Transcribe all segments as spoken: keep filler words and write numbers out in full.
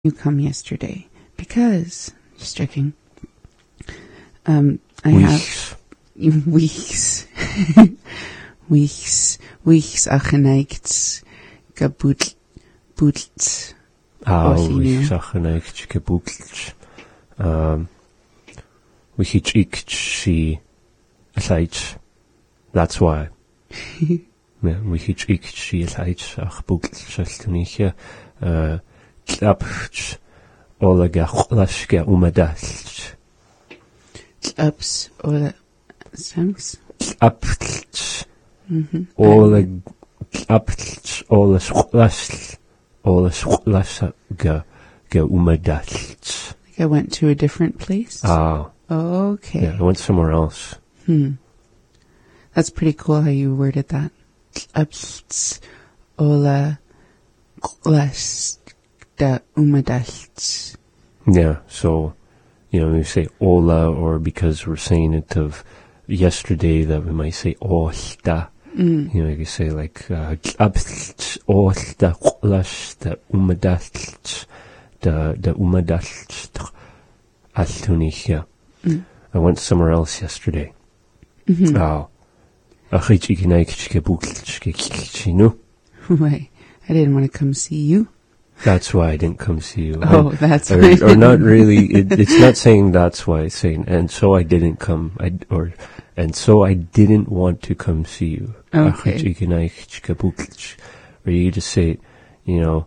you come yesterday? Because, just checking, um, I Weeks. have weeks, weeks, weeks acheneikt geboet, boet. Ah, Oes i we nu? sacheneikt geboekelt. Um, we hitch ikt she aside. That's why. Yeah, we hitch ikt she aside. Ach boekelt shaltuniche. Uh, klapt. Olega chlaske umadalt. Ups, or thanks. Klapt. Mm-hmm. Oleg klapt. Oles chlasl. Oles chlasga ge umadalt. Like I went to a different place? Ah. Okay. Yeah, I went somewhere else. Hmm. That's pretty cool how you worded that. Ups, ola, klas, da umadalt. Yeah, so, you know, we say ola, or because we're saying it of yesterday, that we might say olta. Mm. You know, you can say like, uh, olta, klas, da umadalt, da, da umadalt, altunich, Mm. I went somewhere else yesterday. Mm-hmm. Oh. No? Why? I didn't want to come see you. That's why I didn't come see you. Oh, I, that's or, why. or not really. It, it's not saying that's why. It's saying, and so I didn't come. I, or, and so I didn't want to come see you. Okay. Or you just say, you know,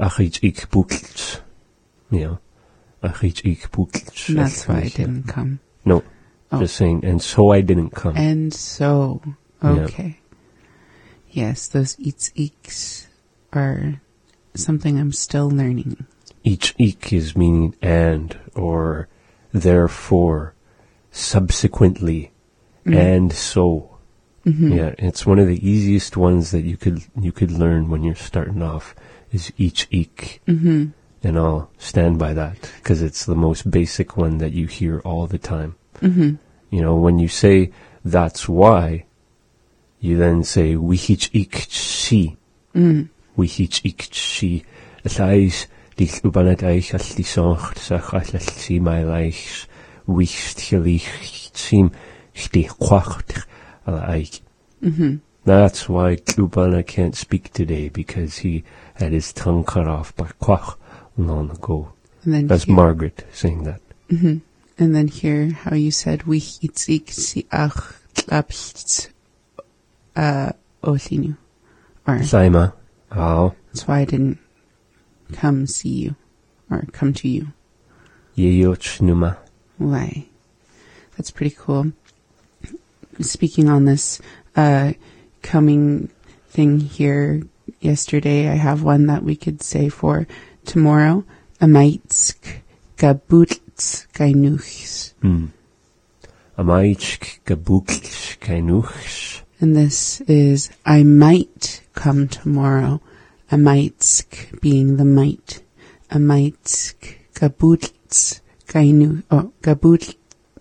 you know, That's why I didn't come. No, Oh. just saying, and so I didn't come. And so, okay. Yes, those eats eeks are something I'm still learning. Each eek is meaning and, or therefore, subsequently, Mm. and so. Mm-hmm. Yeah, it's one of the easiest ones that you could you could learn when you're starting off, is each eek. Mm-hmm. And I'll stand by that, because it's the most basic one that you hear all the time. Mm-hmm. You know, when you say, that's why, you then say, wihich ik chi. Mm. Wihich ik chi. Llais, dich ubanet eich all di sonch, sach all all si mai leich, wich tchelich, sim, chdi chwacht, ala eich. Mm-hmm. That's why Klubana can't speak today, because he had his tongue cut off by quach long ago. And then That's here, Margaret saying that. Mm-hmm. And then here, how you said, we hitzik si ach tlapst, uh, olinu. Or, Saima. Oh. that's why I didn't come see you. Or come to you. Yeyoch numa. Why? That's pretty cool. Speaking on this, uh, coming thing here yesterday, I have one that we could say for tomorrow. Amaitsk gabutz gainuchs. Hmm. Amaitsk gabukch kainuchs. And this is, I might come tomorrow. Amaitsk being the might. Amaitsk gabutz gainu, oh, gabut,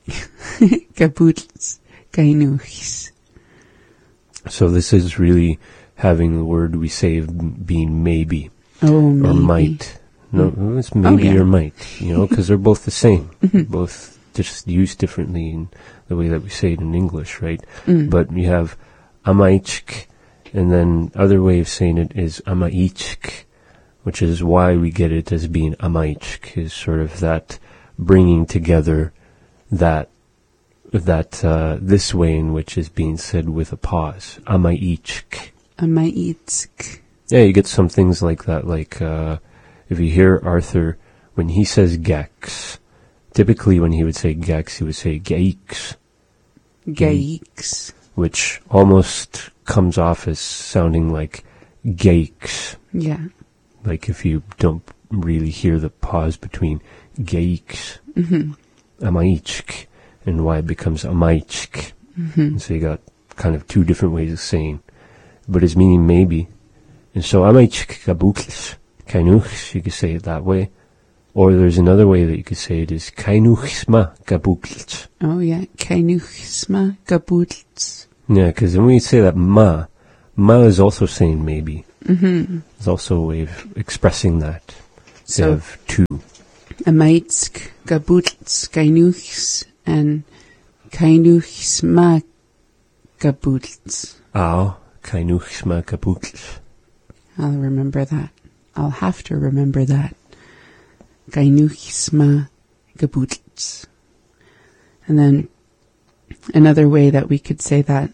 gabutz gainuchs. So this is really having the word we say of being maybe. Oh, maybe. Or might. No, it's maybe Oh, yeah. or might, you know, because they're both the same. Both just used differently in the way that we say it in English, right? Mm. But you have amaichk, and then other way of saying it is amaichk, which is why we get it as being amaichk, is sort of that bringing together that that uh, this way in which is being said with a pause. Amaichk. Amaitsk. Yeah, you get some things like that, like uh, if you hear Arthur, when he says gex, typically when he would say gex, he would say geix, Gaiks. which almost comes off as sounding like geix, Yeah. like if you don't really hear the pause between geix, Mm-hmm. amaichk, and why it becomes amaichk. Mm-hmm. So you got kind of two different ways of saying, but it's meaning maybe. And so amaichk kabuklis, kainuchs, you could say it that way. Or there's another way that you could say it is kainuchsma kabuklis. Oh, yeah. Kainuchsma gabutz. Yeah, because when we say that ma, ma is also saying maybe. Mm-hmm. It's also a way of expressing that. They So have two. amaitsk gabutlts kainuchs and kainuchsma gabutlts. Ao, kainuchsma kaputls. I'll remember that. I'll have to remember that. Kainuchsma gabutlts. And then another way that we could say that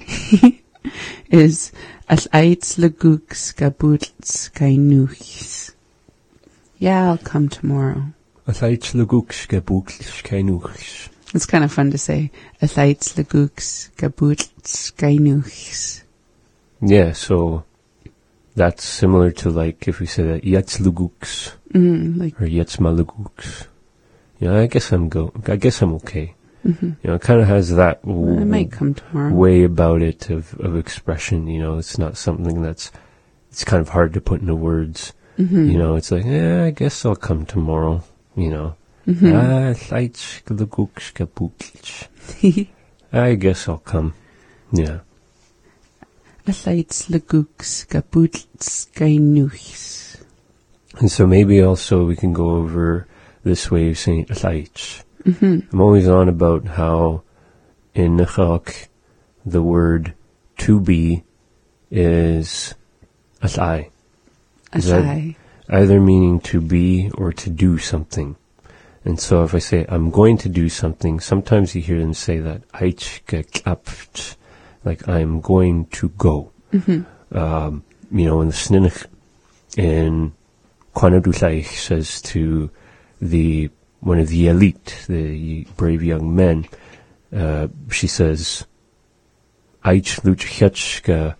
is as aits laguks gabutlts kainuchs. Yeah, I'll come tomorrow. Athaits laguks kaputls kainuchs. It's kind of fun to say. As aits laguks gabutlts kainuchs. Yeah, so that's similar to like if we say that yets laguks Mm, like, or yets malaguks. Yeah, I guess I'm go. I guess I'm okay. mm-hmm. You know, it kind of has that w- I might come tomorrow. way about it of, of expression. You know, it's not something that's, it's kind of hard to put into words. Mm-hmm. You know, it's like, yeah, I guess I'll come tomorrow. You know, Mm-hmm. ah, thaits laguks kaputls. I guess I'll come. Yeah. As aits laguks gabutlts kainuchs. And so maybe also we can go over this way of saying thaits. Mm-hmm. I'm always on about how in Nechak the word to be is athai, As Is that- I. either meaning to be or to do something. And so if I say I'm going to do something, sometimes you hear them say that aich geklapt, like I'm going to go. Mm-hmm. Um, you know, in the Sninich, in Kwanadulaich says to the one of the elite, the brave young men, uh, she says, Aich luchhetschka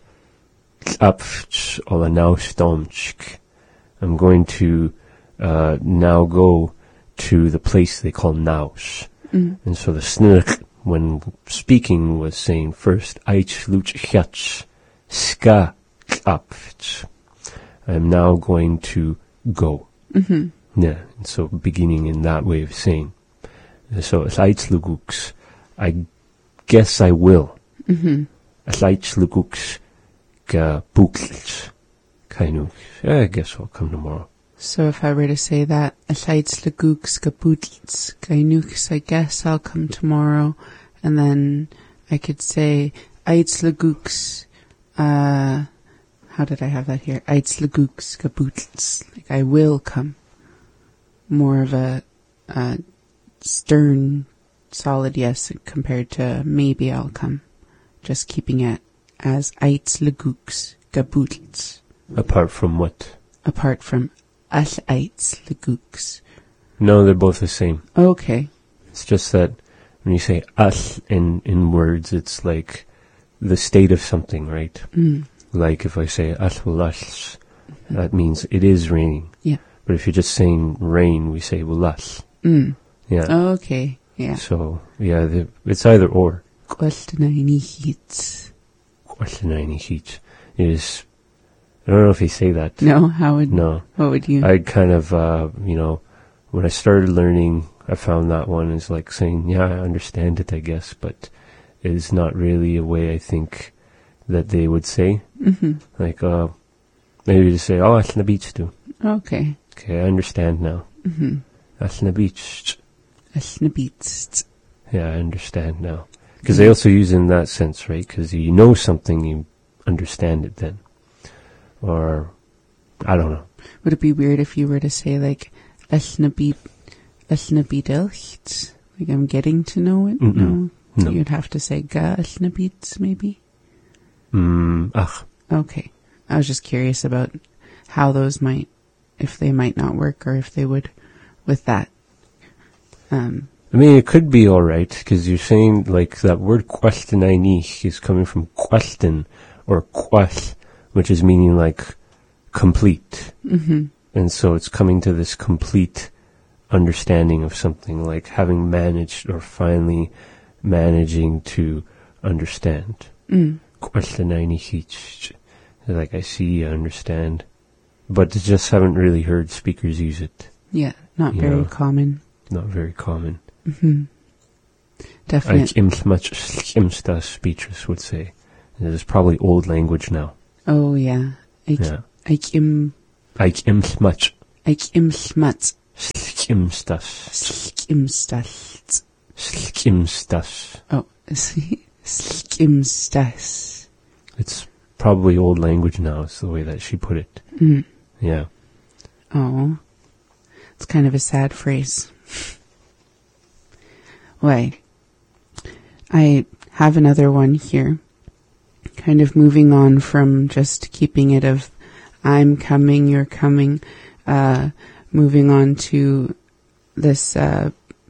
klapft olanaustomchk. I'm going to uh, now go to the place they call Naus. Mm. And so the Sninich, when speaking, was saying first, Aich luchhetsch ska klapft. I'm now going to go. Mm-hmm. Yeah, and so beginning in that way of saying. So, Athleits Luguks, I guess I will. Mm-hmm. Athleits Luguks ga buklts. Kainu, I guess I'll come tomorrow. So if I were to say that, as aits laguks gabutlts kainuchs, I guess I'll come tomorrow. And then I could say, aits laguks, uh, how did I have that here? Aits laguks gabutlts, like I will come. More of a, a stern, solid yes compared to maybe I'll come. Just keeping it as aits laguks gabutlts, Apart from what? apart from as aits laguks. No, they're both the same. Okay. It's just that when you say as in, in words, it's like the state of something, right? Mm. Like if I say as wulas, that means it is raining. Yeah. But if you're just saying rain, we say wulas. Mm. Yeah. Okay. Yeah. So, yeah, the, it's either or. Kwaltanainihits. Kwaltanainihits. It is, I don't know if you say that. No, how would, No. what would you? I kind of, uh, you know, when I started learning, I found that one is like saying, yeah, I understand it, I guess, but it is not really a way I think that they would say. Mm-hmm. Like, uh, maybe to say, oh, that's na beach too. Okay. Okay, I understand now. Mm-hmm. That's na beach. Asnabits. Yeah, I understand now. Because they also use it in that sense, right? Because you know something, you understand it then. Or, I don't know. Would it be weird if you were to say like, asnabit, asnabidelcht? Like I'm getting to know it? Mm-mm. No. No. You'd have to say ga asnabits maybe? Mm, ach. Okay. I was just curious about how those might, if they might not work or if they would with that. Um, I mean, it could be alright, because you're saying, like, that word kwaltanainich is coming from kwalten, or kwal, which is meaning, like, complete. mm-hmm. And so it's coming to this complete understanding of something, like having managed, or finally managing to understand. Mm. Kwaltanainich. Like, I see, I understand. But I just haven't really heard speakers use it. Yeah, not You very know. common. Not very common. Mm-hmm. Like Definitely. much imsta speeches would say. It is probably old language now. Oh yeah. I, Yeah. I, im, Like much. Ikimsmat. Skimstas. Skimstas. Skimstas. Oh, skimstas. It's probably old language now, is the way that she put it. Mm. Yeah. Oh, it's kind of a sad phrase. Why? I have another one here. Kind of moving on from just keeping it of I'm coming, you're coming, uh, moving on to this, uh,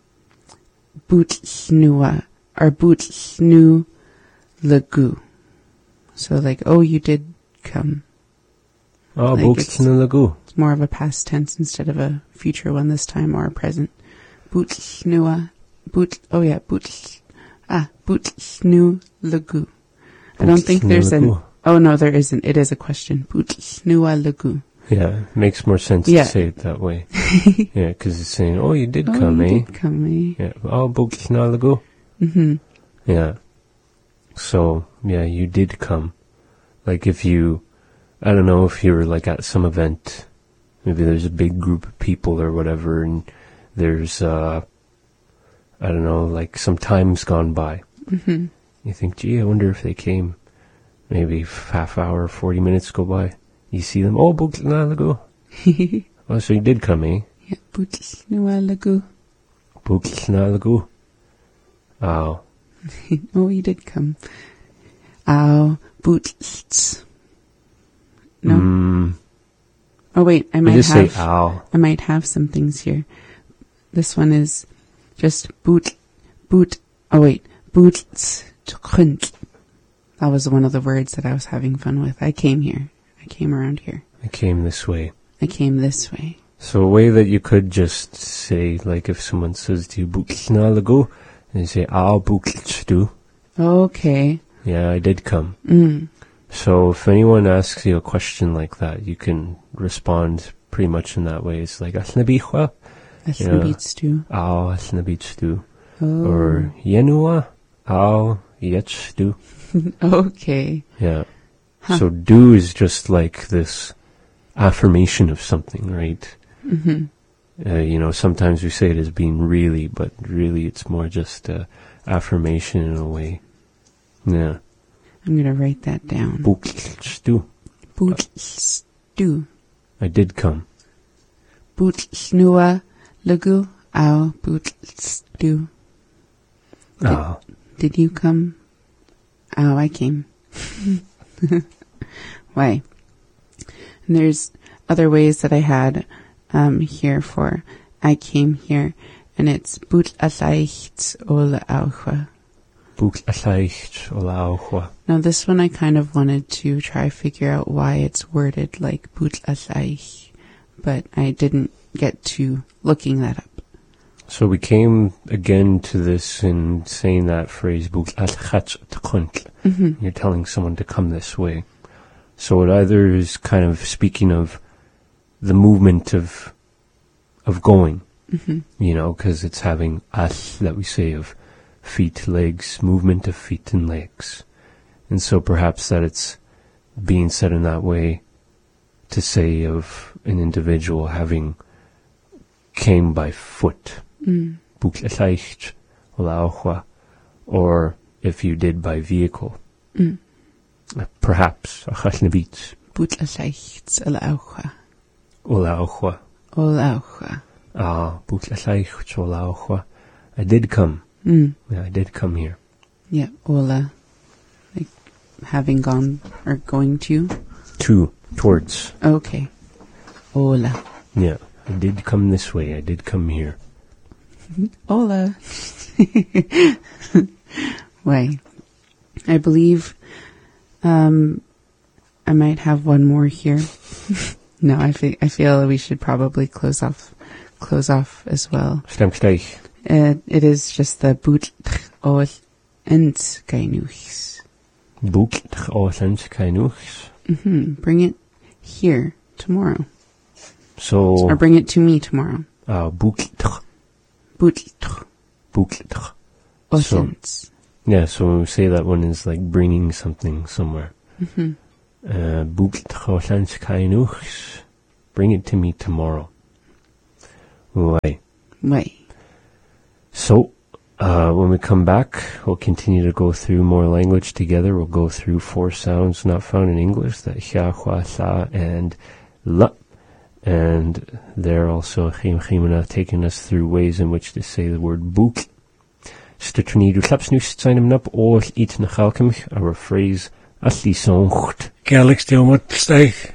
bootsnua, or bootsnu lagu. So like, oh, you did come. Oh, Like it's- bootsnulagu. It's more of a past tense instead of a future one this time, or a present. Bootsnua, boot, oh yeah, boots, ah, bootsnu lagu. I don't think there's an, Bootsnulagu. oh no, there isn't. It is a question. Bootsnua lagu. Yeah, it makes more sense Yeah. to say it that way. Yeah, because it's saying, oh, you did Oh, come, you eh? did come, eh? Yeah. Oh, bootsnulagu. Mm-hmm. Yeah. So, yeah, you did come. Like if you, I don't know, if you were like at some event, maybe there's a big group of people or whatever, and there's, uh, I don't know, like some time's gone by. Mm-hmm. You think, gee, I wonder if they came. Maybe f- half hour, forty minutes go by. You see them, oh, bootsnulagu. Oh, so you did come, eh? Yeah, bootsnua lagu. Bootsnulagu. Oh, Oh, you did come. Ow, boots. No. Mm, Oh wait, I I might just have. say ow. I might have some things here. This one is just boot, boot. Oh wait, boots. That was one of the words that I was having fun with. I came here. I came around here. I came this way. I came this way. So a way that you could just say, like if someone says to you, bootsnulagu, and you say, ow, bootstu. Okay. Yeah, I did come. Mm. So if anyone asks you a question like that, you can respond pretty much in that way. It's like, asnabichwa, That's Yeah. the beats too. ow, asnabichstu. Oh. Or yenua, ow, yetstu. Okay. Yeah. Huh. So do is just like this affirmation of something, right? Mm-hmm. Uh, you know, sometimes we say it as being really, but really it's more just uh, affirmation in a way. Yeah. I'm gonna write that down. Bootstu. Bootstu. I did come. Bootsnua lagu. Ow, bootstu. Did, Ah, did you come? Ow, I came. Why? And there's other ways that I had um, here for I came here, and it's boot aleicht ol aucha. bootleicht olauchwa. Now this one I kind of wanted to try figure out why it's worded like boot aleicht, but I didn't get to looking that up. So we came again to this in saying that phrase, bootleicht tkunt. Mm-hmm. You're telling someone to come this way. So it either is kind of speaking of the movement of of going, Mm-hmm. you know, because it's having as that we say of feet, legs, movement of feet and legs. And so perhaps that it's being said in that way to say of an individual having came by foot. Mm. Bootleicht olauchwa. Or if you did by vehicle. Mm. Perhaps achasnabit Boot aleicht ol aucha. olauchwa. Ol aucha. Ah, bootleicht olauchwa. I did come. Mm. Yeah, I did come here. Yeah, ola. Like having gone or going to. To, towards. Okay. Ola. Yeah, I did come this way. I did come here. Hola. Why? I believe um, I might have one more here. No, I feel I feel we should probably close off close off as well. Stemstich. Uh, it is just the boot ol ent gainuchs. Boek oosens kainuchs. Mhm. Bring it here tomorrow, So, or bring it to me tomorrow. uh, boek Boot boek. osens. Yeah, so when we say that one is like bringing something somewhere. Mhm. Uh, boek oosens kainuchs. Bring it to me tomorrow. Way. Way. So, uh, when we come back, we'll continue to go through more language together. We'll go through four sounds not found in English, that hia, hua, sa, and la. And they're also Chim Chimana taking us through ways in which to say the word book. Stutni du klaps nu steinem nap or eat na chalkemch, our phrase asli soncht. Galix de umatsteich.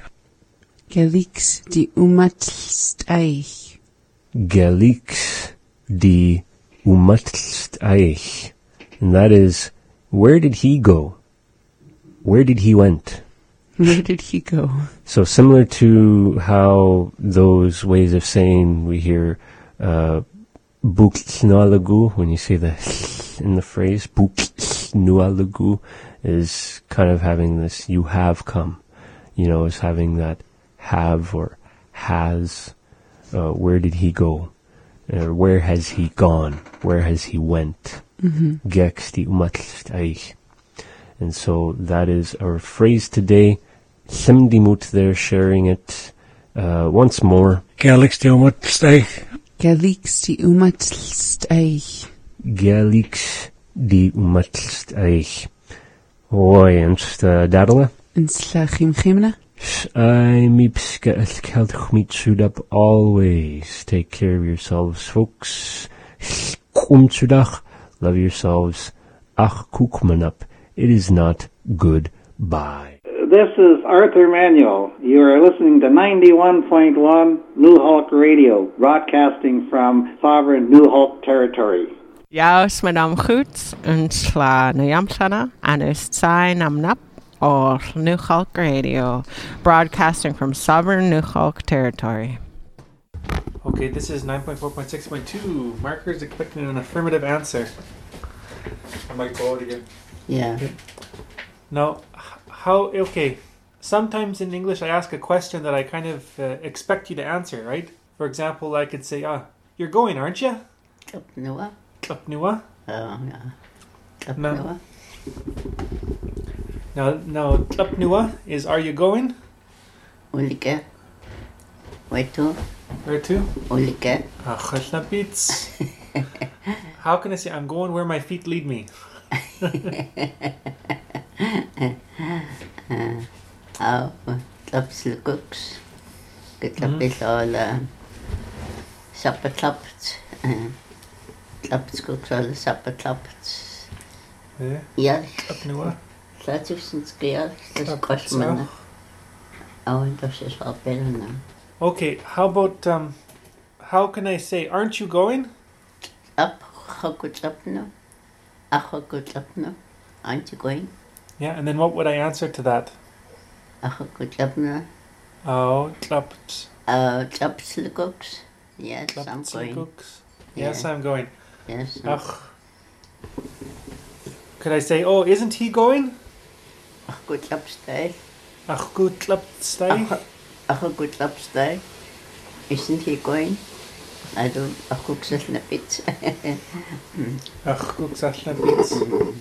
Gelix di umatsteich. Gelix di umatsteich. And that is, where did he go? Where did he went? Where did he go? So similar to how those ways of saying we hear uh, buk nualagu, when you say the in the phrase, buk nualagu is kind of having this, you have come, you know, is having that have or has, uh, where did he go? Or where has he gone? Where has he went? Gex di umatsteich. And so that is our phrase today. Simdimut there sharing it uh, once more. Galix de umatsteich. Gelix di umatsteich. Gelix di umatsteich. Oi, en sta dadala. En sla Chim Chimana. I mipska el keldchmit sudap always. Take care of yourselves, folks. Kumtsudach. Love yourselves. Ach kukmanap. It is not goodbye. This is Arthur Manuel. You are listening to ninety-one point one New Hulk Radio, broadcasting from sovereign New Hulk territory. Jaus madam goed, en sla na yamsana, and is sign am nap, or New Hulk Radio, broadcasting from sovereign New Hulk territory. Okay, this is nine point four point six point two. Markers expecting an affirmative answer. I might go out again. Yeah. Now, how, okay, sometimes in English I ask a question that I kind of uh, expect you to answer, right? For example, I could say, ah, you're going, aren't you? Klapnua. Klapnua? Oh, yeah. No. Klapnua. Now, now, klapnua is, are you going? Ulike. Where to? Where to? Ulike. Ah, chalnapits. How can I say, I'm going where my feet lead me? Oh, klaps the cooks. Geklappis all uh, supper klapt. Klaps cooks all supper klapt. Yeah. Ja, Klapnua. dat is een skeer. Dat is kostman. Oh, dat is wel beter. Okay, how about, um, how can I say, aren't you going? Up, goed up no. Ach, goed up no. Aren't you going? Yeah, and then what would I answer to that? Ach, goed up no. Oh, klapt. Uh, klaps the cooks. Yes, I'm Klapt going. cooks. Yes, Yeah. I'm going. Yes. Ach. Could I say, oh, isn't he going? Ach, goed up stay. Ach, gut klapt stay. Ach, ach, goed up stay. Isn't he going? I don't. Ach, goed zes na bit. Ach, gut bits.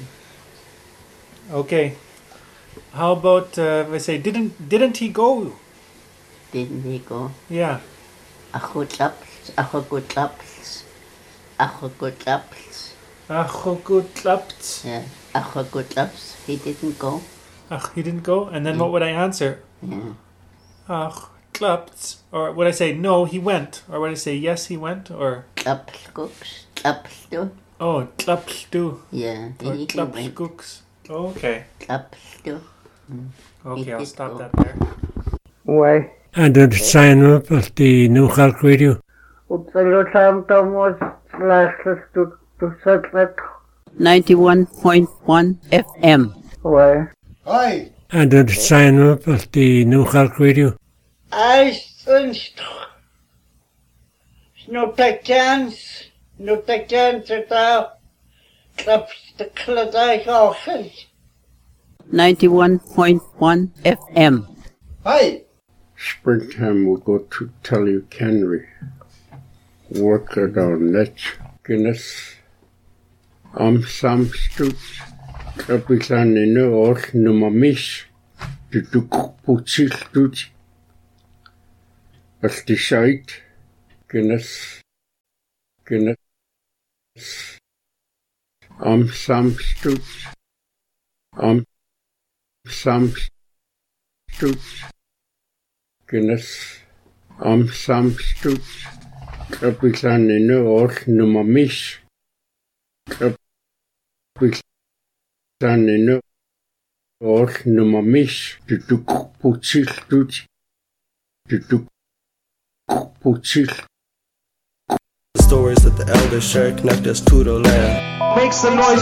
Okay. How about uh, we say, didn't didn't he go? Didn't he go? Yeah. Ach, goed up. Ach, goed up. Ach, goed up. Ach, gut klapt. Yeah. Ach, goed up. He didn't go. Ach, he didn't go. And then what would I answer? Yeah. Ach, klapt. Or would I say, no, he went? Or would I say, yes, he went? Or, Klaps cooks. Klaps do. oh, klapt do. Yeah. Or He klapt went. cooks. Okay. Klaps do. Okay, I'll did stop go. that there. Why? And then sign up at the New Hulk Radio. ninety-one point one F M. Why? Hi, And then sign up at the New Hulk Radio. I sonst no take chance, no take chance at all. Klaps the kladai ochen. ninety-one point one F M. Hi, Springtime will go to Tully-Henry. Work it on that. Guinness. Am samstut. Kapitan in de oor nummer mis. De doek poetsil doet. Als die site. Guinness. Kennis. Am samstoets. Am samstoets. Kennis. Am samstoets. Kapitan in de oor nummer mis. Kapitan in de oor nummer mis. De doek poetsil doet. De doek poetsil. The stories that the elders share connect us to the land. Make some noise.